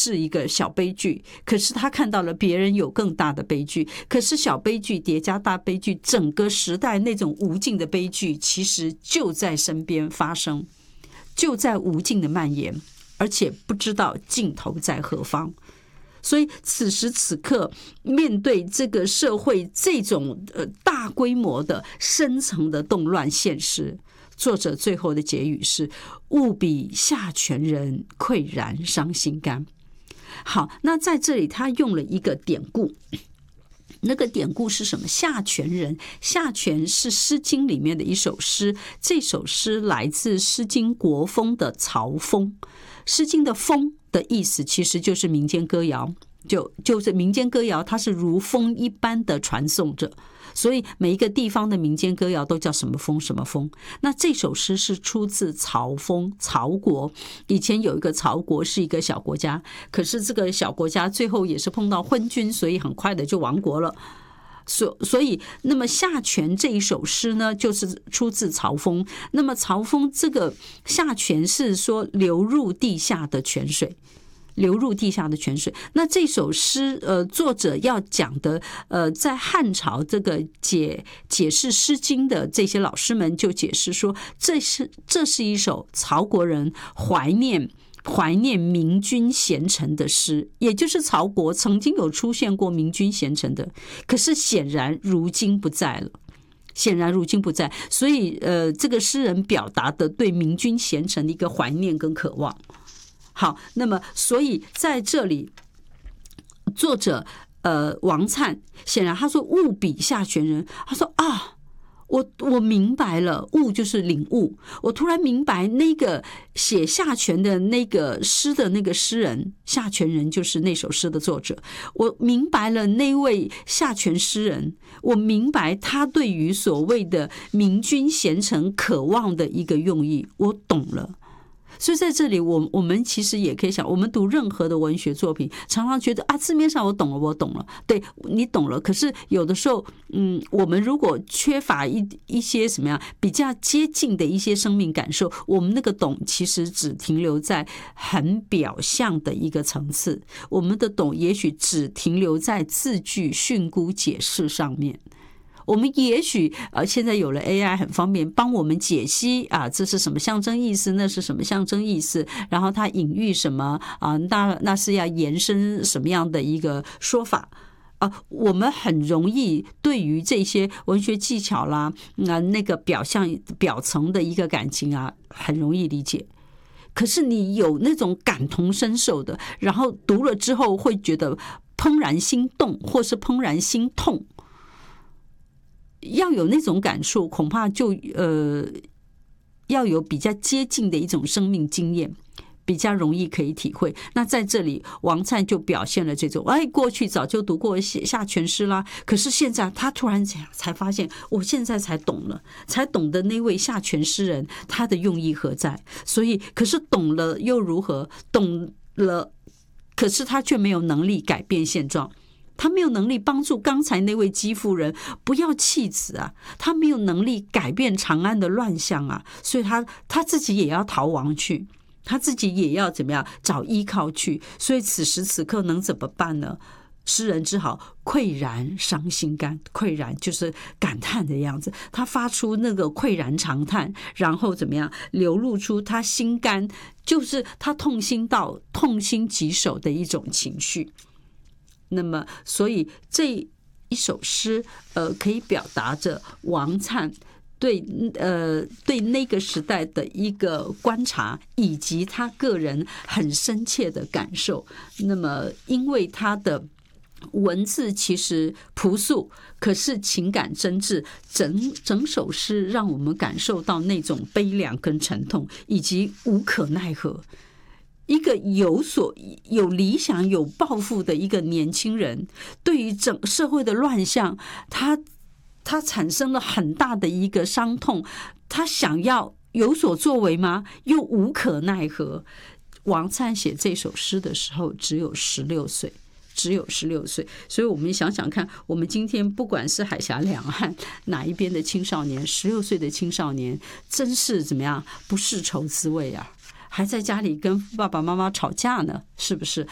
是一个小悲剧，可是他看到了别人有更大的悲剧，可是小悲剧叠加大悲剧，整个时代那种无尽的悲剧其实就在身边发生，就在无尽的蔓延，而且不知道尽头在何方。所以此时此刻面对这个社会这种大规模的深层的动乱现实，作者最后的结语是务比下权人喟然伤心肝。好，那在这里他用了一个典故，那个典故是什么？下权人，下权是《诗经》里面的一首诗，这首诗来自《诗经》国风的曹风。《诗经》的风的意思其实就是民间歌谣，就是民间歌谣，它是如风一般的传颂着，所以每一个地方的民间歌谣都叫什么风什么风。那这首诗是出自曹风，曹国以前有一个曹国是一个小国家，可是这个小国家最后也是碰到昏君，所以很快的就亡国了。所以那么下权这一首诗呢，就是出自曹风。那么曹风这个下权是说流入地下的泉水，流入地下的泉水。那这首诗作者要讲的在汉朝这个解释诗经的这些老师们就解释说，这是一首曹国人怀念明君贤臣的诗，也就是曹国曾经有出现过明君贤臣的，可是显然如今不在了，显然如今不在，所以这个诗人表达的对明君贤臣的一个怀念跟渴望。好，那么所以在这里作者王粲显然他说务比下权人，他说啊，我明白了，悟就是领悟。我突然明白，那个写下权的那个诗的那个诗人，下权人就是那首诗的作者。我明白了那位下权诗人，我明白他对于所谓的明君贤臣渴望的一个用意，我懂了。所以在这里我们其实也可以想，我们读任何的文学作品常常觉得啊，字面上我懂了，对，你懂了，可是有的时候我们如果缺乏一些什么样比较接近的一些生命感受，我们那个懂其实只停留在很表象的一个层次，我们的懂也许只停留在字句训诂解释上面。我们也许现在有了 AI 很方便帮我们解析啊，这是什么象征意思，那是什么象征意思，然后它隐喻什么啊，那是要延伸什么样的一个说法啊，我们很容易对于这些文学技巧啦，那个表层的一个感情啊，很容易理解。可是你有那种感同身受的，然后读了之后会觉得怦然心动，或是怦然心痛。要有那种感受，恐怕就要有比较接近的一种生命经验，比较容易可以体会。那在这里，王粲就表现了这种，过去早就读过写下全诗啦，可是现在他突然才发现，我现在才懂了，才懂得那位下权诗人他的用意何在。所以，可是懂了又如何？懂了，可是他却没有能力改变现状。他没有能力帮助刚才那位姬夫人不要弃子啊，他没有能力改变长安的乱象啊，所以他自己也要逃亡去，他自己也要怎么样找依靠去，所以此时此刻能怎么办呢？诗人只好喟然伤心肝，喟然就是感叹的样子，他发出那个喟然长叹，然后怎么样流露出他心肝，就是他痛心到痛心疾首的一种情绪。那么所以这一首诗可以表达着王粲对那个时代的一个观察，以及他个人很深切的感受。那么因为他的文字其实朴素，可是情感真挚，整首诗让我们感受到那种悲凉跟沉痛，以及无可奈何。一个有理想有抱负的一个年轻人，对于整社会的乱象，他产生了很大的一个伤痛，他想要有所作为吗？又无可奈何。王粲写这首诗的时候只有16岁，所以我们想想看，我们今天不管是海峡两岸哪一边的青少年，16岁的青少年真是怎么样不世愁滋味啊，还在家里跟爸爸妈妈吵架呢，是不是？